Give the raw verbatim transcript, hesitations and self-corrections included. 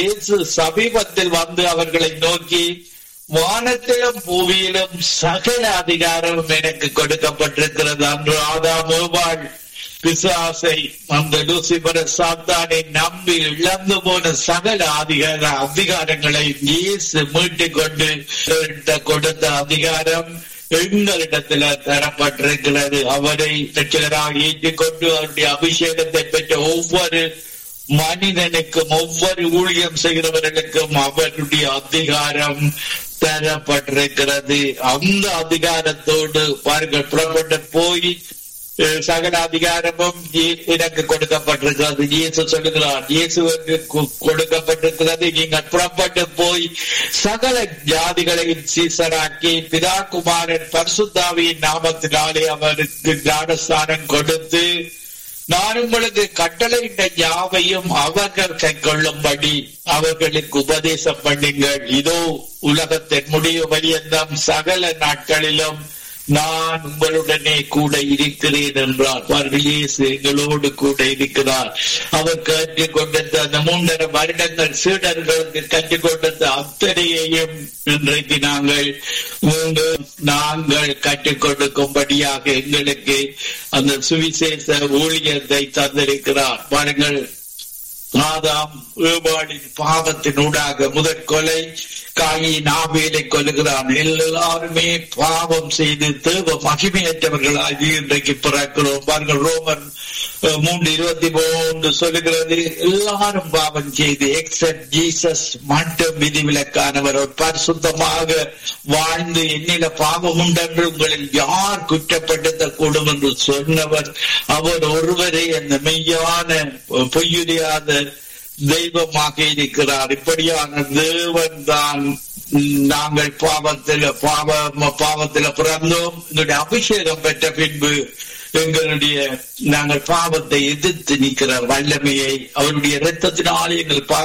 இயேசு சமீபத்தில் வந்து அவர்களை நோக்கி, வானத்திலும் பூமியிலும் சகல அதிகாரமும் எனக்கு கொடுக்கப்பட்டிருக்கிறது. அன்று ஆதாம் ஏவாள் பிசாசை, அந்த லூசிபர சாத்தானை நம்பி இழந்து போன சகல அதிகார அதிகாரங்களை இயேசு மீட்டுக் கொண்டு கொடுத்த அதிகாரம் எங்களிடத்துல தரப்பட்டிருக்கிறது. அவரை ரட்சகராக ஏற்றுக்கொண்டு அவருடைய அபிஷேகத்தை பெற்ற ஒவ்வொரு மனிதனுக்கும், ஒவ்வொரு ஊழியம் செய்கிறவர்களுக்கும் அவருடைய அதிகாரம் தரப்பட்டிருக்கிறது. அந்த அதிகாரத்தோடு பாருங்கள், புறப்பட்டு போய் சகல அதிகாரமும் எனக்கு கொடுக்கப்பட்டிருக்கிறது. இயேசு சொல்லுகிறார், இயேசுக்கு கொடுக்கப்பட்டிருக்கிறது, நீங்கள் புறப்பட்டு போய் சகல ஜாதிகளை சீசராக்கி பிதா குமாரன் பரிசுத்தாவியின் நாமத்தினாலே அவருக்கு ஞானஸ்தானம் கொடுத்து, நான் உங்களுக்கு கட்டளையிட்ட யாவையும் அவர்கள் கைக்கொள்ளும்படி அவர்களுக்கு உபதேசம் பண்ணுங்கள். இதோ உலகத்தின் முடிவு வரியந்தம் சகல நாட்களிலும் நான் உங்களுடனே கூட இருக்கிறேன் என்றார். இயேசு எங்களோடு கூட இருக்கிறார். அவர் கற்றுக் கொண்டிருந்த அந்த மூன்றரை வருடங்கள் சீடர்களுக்கு கற்றுக் கொண்டிருந்த அத்தனையையும் இன்றைக்கு நாங்கள் நாங்கள் கற்றுக் கொடுக்கும்படியாக எங்களுக்கு அந்த சுவிசேஷ ஊழியத்தை தந்திருக்கிறார். பாருங்கள், ஆதாம் ஏவாளின் பாவத்தினூடாக முதற் கொலை காயின் ஆபேலை கொல்லுகிறான். எல்லாருமே பாவம் செய்து தேவ மகிமையற்றவர்களாகி இன்றைக்கு பிறக்கிறோம். பாருங்கள், ரோமன் மூன்று இருபத்தி மூன்று சொல்லுகிறது, எல்லாரும் பாவம் செய்து எக்ஸப்ட் ஜீசஸ் மட்டும் விதிவிலக்கானவர். பரிசுத்தமாக வாழ்ந்து என்னில பாவம் உண்டென்று உங்களில் யார் குற்றப்படுத்த கூடும் என்று சொன்னவர் அவர் ஒருவரே அந்த மெய்யான பொய்யுரியாத தெய்வமாக இருக்கிறார். இப்படியான தேவன் தான் நாங்கள் பாவத்தில் பாவ பாவத்தில் பிறந்தோம். எங்களுடைய அபிஷேகம் பெற்ற பின்பு எங்களுடைய நாங்கள் பாவத்தை எதிர்த்து நிற்கிற வல்லமையை அவருடைய இரத்தத்தினாலே எங்கள்